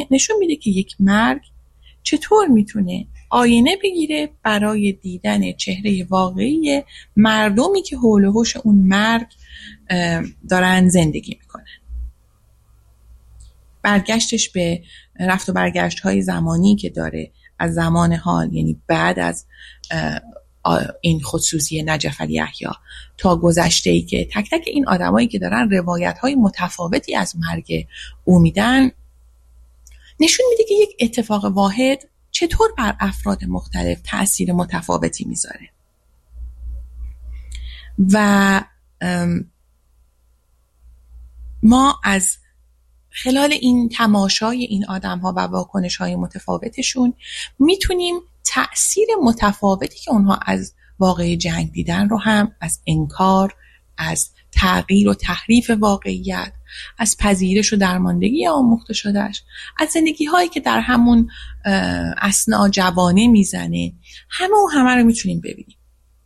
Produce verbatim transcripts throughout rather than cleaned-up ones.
میکنه؟ نشون میده که یک مرگ چطور میتونه آینه بگیره برای دیدن چهره واقعی مردمی که حول و حوش اون مرگ دارن زندگی میکنن. برگشتش به رفت و برگشت های زمانی که داره از زمان حال، یعنی بعد از این خودسوزی نجف علی یحیی تا گذشته‌ای که تک تک این آدمایی که دارن روایت های متفاوتی از مرگ او میدن، نشون میده که یک اتفاق واحد چطور بر افراد مختلف تأثیر متفاوتی میذاره. و ما از خلال این تماشای این آدم‌ها و واکنش‌های متفاوتشون میتونیم تأثیر متفاوتی که اونها از واقعی جنگ دیدن رو هم از انکار، از تغییر و تحریف واقعیت، از پذیرش و درماندگی آموخته شدهش، از زندگی‌هایی که در همون اثنا جوانه میزنه، همه و همه رو میتونیم ببینیم.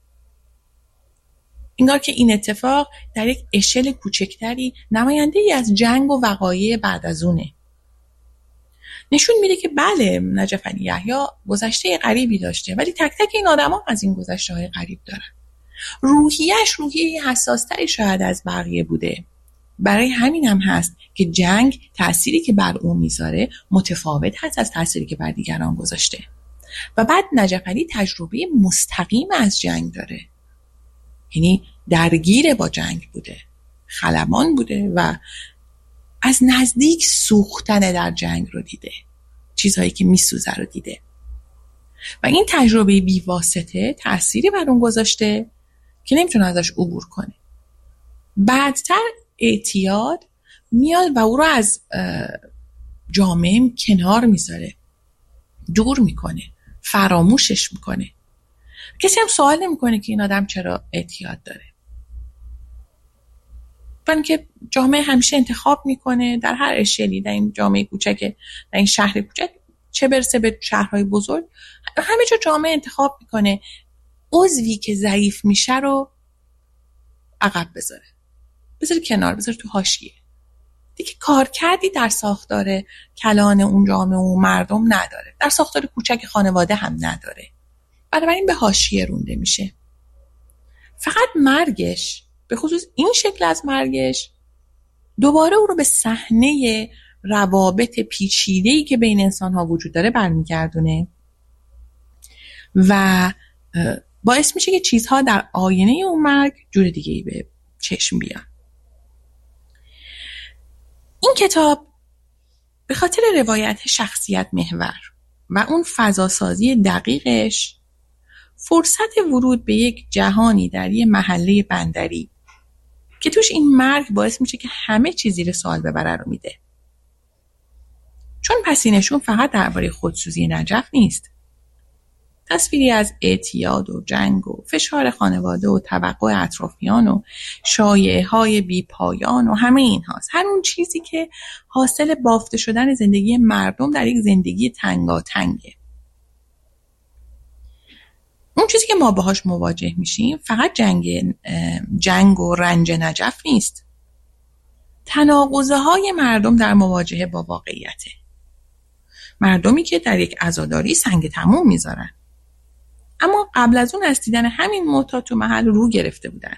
انگار که این اتفاق در یک اشل کوچکتری نماینده‌ای از جنگ و وقایع بعد از اونه. نشون میده که بله، نجف علی یحیی گذشته غریبی داشته، ولی تک تک این آدما از این گذشته‌های غریب دارن. روحیه‌اش روحیه حساس‌تری شاید از بقیه بوده. برای همین هم هست که جنگ تأثیری که بر اون میذاره متفاوت هست از تأثیری که بر دیگران گذاشته. و بعد نجف علی تجربه مستقیم از جنگ داره، یعنی درگیر با جنگ بوده، خلبان بوده و از نزدیک سوختن در جنگ رو دیده، چیزهایی که میسوزه رو دیده و این تجربه بیواسطه تأثیری بر اون گذاشته که نمیتونه ازش عبور کنه. بعدتر اعتیاد میاد و او رو از جامعه کنار میذاره، دور میکنه، فراموشش میکنه. کسی هم سوال نمیکنه که این آدم چرا اعتیاد داره، برای که جامعه همیشه انتخاب میکنه در هر اشلی، در این جامعه کوچک، در این شهر کوچک، چه برسه به شهرهای بزرگ، همه جا جامعه انتخاب میکنه عضوی که ضعیف میشه رو عقب بذاره، بذاره کنار، بذاره تو حاشیه. دیگه کار کردی در ساختار کلان اون جامعه و مردم نداره، در ساختار کوچک خانواده هم نداره، بنابراین به حاشیه رونده میشه. فقط مرگش، به خصوص این شکل از مرگش، دوباره او رو به صحنه روابط پیچیده‌ای که بین انسان‌ها وجود داره برمیگردونه و باعث میشه که چیزها در آینه اون مرگ جور دیگه‌ای به چشم بیان. این کتاب به خاطر روایت شخصیت محور و اون فضاسازی دقیقش فرصت ورود به یک جهانی در یک محله بندری که توش این مرگ باعث میشه که همه چیز زیر سوال ببره رو میده. چون پسینشون فقط درباره خودسوزی نجف نیست. تصویری از اعتیاد و جنگ و فشار خانواده و توقع اطرافیان و شایعه‌های بی پایان و همه این هاست. هر اون چیزی که حاصل بافته شدن زندگی مردم در یک زندگی تنگاتنگه. اون چیزی که ما باهاش مواجه میشیم فقط جنگ جنگ و رنج نجف نیست. تناقضه های مردم در مواجهه با واقعیته. مردمی که در یک عزاداری سنگ تموم میذارن، اما قبل از اون از دیدن همین موتا تو محل رو گرفته بودن.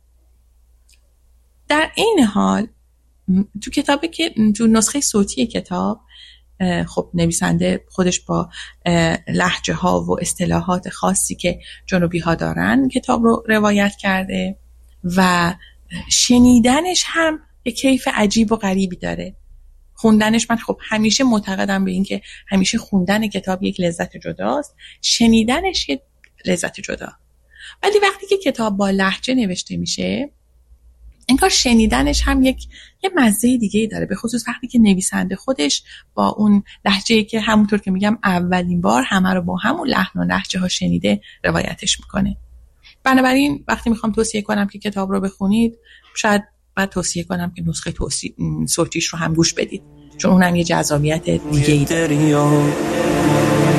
در این حال تو کتابی که تو نسخه صوتی کتاب، خب نویسنده خودش با لهجه ها و اصطلاحات خاصی که جنوبی ها دارن کتاب رو روایت کرده و شنیدنش هم یک کیف عجیب و غریبی داره. خوندنش، من خب همیشه معتقدم به این که همیشه خوندن کتاب یک لذت جداست، شنیدنش یک لذت جدا. ولی وقتی که کتاب با لهجه نوشته میشه انگار شنیدنش هم یک یه مزه دیگه‌ای داره، به خصوص وقتی که نویسنده خودش با اون لهجه‌ای که همونطور که میگم اولین بار همه رو با همون لحن و لهجه ها شنیده روایتش میکنه. بنابراین وقتی میخوام توصیه کنم که کتاب رو بخونید، شاید بعد توصیه کنم که نسخه توصیه صوتیش رو هم گوش بدید، چون اونم یه جذابیت دیگه‌ای داره.